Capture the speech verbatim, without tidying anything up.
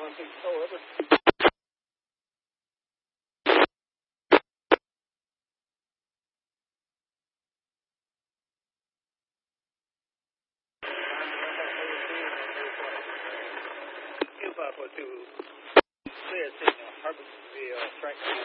want to oh, ever. Two five four two. Say it's in Harborsville, Franklin.